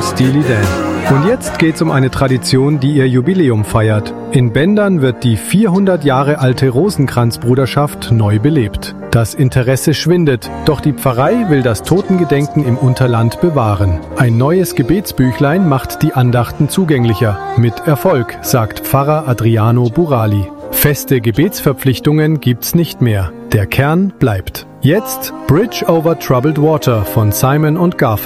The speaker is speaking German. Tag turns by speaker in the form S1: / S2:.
S1: Steely Dan. Und jetzt geht's um eine Tradition, die ihr Jubiläum feiert. In Bendern wird die 400 Jahre alte Rosenkranzbruderschaft neu belebt. Das Interesse schwindet, doch die Pfarrei will das Totengedenken im Unterland bewahren. Ein neues Gebetsbüchlein macht die Andachten zugänglicher. Mit Erfolg, sagt Pfarrer Adriano Burali. Feste Gebetsverpflichtungen gibt's nicht mehr. Der Kern bleibt. Jetzt Bridge over Troubled Water von Simon & Garfunkel.